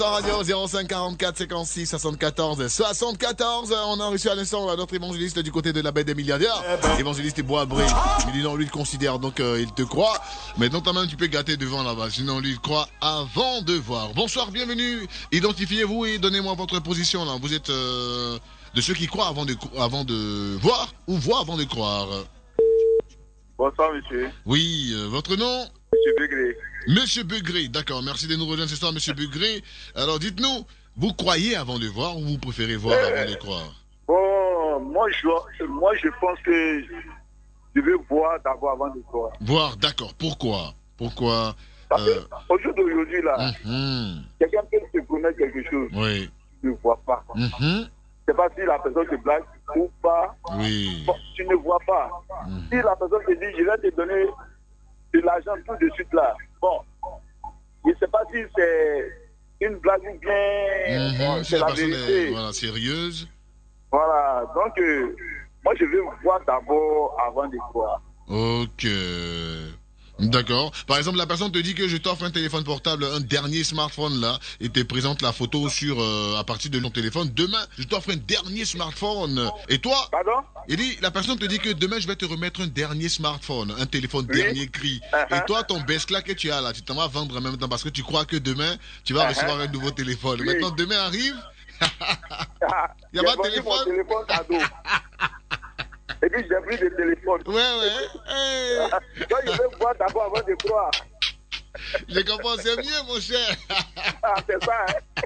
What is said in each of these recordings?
Radio 05 44 56 74 74. On a reçu à l'instant notre évangéliste du côté de la baie des milliardaires. Évangéliste Bois-Bré. Il dit non, lui il considère, donc il te croit. Mais non, toi même tu peux gâter devant là-bas. Sinon lui il croit avant de voir. Bonsoir, bienvenue. Identifiez-vous et donnez-moi votre position là. Vous êtes de ceux qui croient avant de voir ou voient avant de croire. Bonsoir monsieur. Oui, votre nom? Monsieur Begré. Monsieur Begré, d'accord, merci de nous rejoindre ce soir, Monsieur Begré. Alors dites-nous, vous croyez avant de voir ou vous préférez voir avant de croire? Bon, moi je pense que je veux voir d'abord avant de croire. Voir, d'accord, pourquoi? Pourquoi Parce que au jour d'aujourd'hui là, quelqu'un peut te promettre quelque chose, oui. Tu ne vois pas. C'est pas si la personne te blague ou pas. Oui. Bon, tu ne vois pas. Si la personne te dit je vais te donner de l'argent tout de suite là. Bon, je ne sais pas si c'est une blague ou bien si c'est la la personne vérité. est voilà, sérieuse. Voilà, donc moi je veux voir d'abord avant de croire. Ok. D'accord. Par exemple, la personne te dit que je t'offre un téléphone portable, un dernier smartphone là, et te présente la photo sur à partir de ton téléphone. Demain, je t'offre un dernier smartphone. Et toi? Pardon? Il dit, la personne te dit que demain je vais te remettre un dernier smartphone, un téléphone dernier cri. Et toi, ton best là que tu as là, tu t'en vas vendre en même temps parce que tu crois que demain tu vas recevoir un nouveau téléphone. Oui. Maintenant, demain arrive, il y a pas de téléphone. Mon téléphone cadeau. Et puis j'ai pris le téléphone. Ouais. Hey. Donc je veux voir d'abord avant de croire. Je comprends, c'est mieux mon cher. Ah, c'est ça, hein?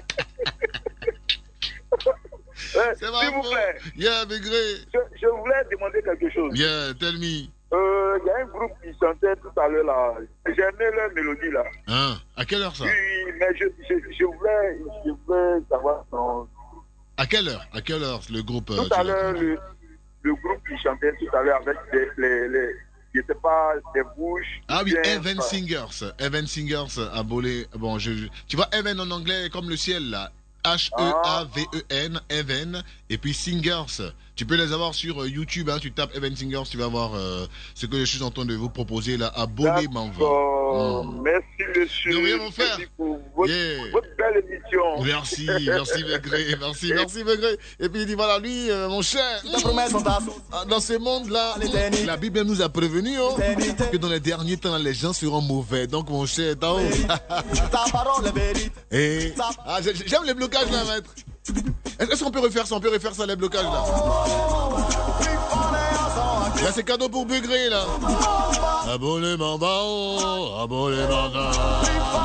C'est S'il vous plaît. Yeah, Begré. Je voulais demander quelque chose. Yeah, tell me. Il y a un groupe qui chantait tout à l'heure là. J'aimais leur mélodie là. Hein? À quelle heure ça? Oui, mais je voulais savoir son... À quelle heure le groupe? Tout à l'heure, le groupe qui chantait tout à l'heure avec les je sais pas, des bouches. Ah oui, bien, Heaven Singers. Heaven Singers à Bolé. Bon, tu vois, Heaven en anglais comme le ciel là. H-E-A-V-E-N, Heaven, et puis Singers. Tu peux les avoir sur YouTube, hein, tu tapes Heaven Singers, tu vas voir ce que je suis en train de vous proposer là à Bolé Manva. Merci monsieur. De rien, mon frère. Merci pour votre belle émission. Merci Begré, merci Begré. Et puis il dit voilà, lui, mon cher, dans ce monde-là, la Bible nous a prévenu que dans les derniers temps, les gens seront mauvais. Donc mon cher, et j'aime les blocages là, maître. Est-ce qu'on peut refaire ça, les blocages là? Là, c'est cadeau pour Begré là. Abonnement.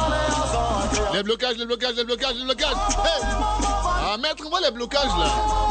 Les blocages. Hey! Ah, maître, on voit les blocages là.